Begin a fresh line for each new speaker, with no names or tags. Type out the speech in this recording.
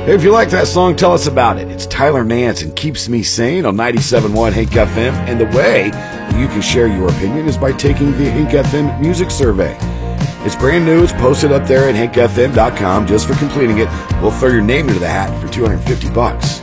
If you like that song, tell us about it. It's Tyler Nance and Keeps Me Sane on 97.1 Hank FM. And the way you can share your opinion is by taking the Hank FM music survey. It's brand new. It's posted up there at hankfm.com. Just for completing it, we'll throw your name into the hat for $250.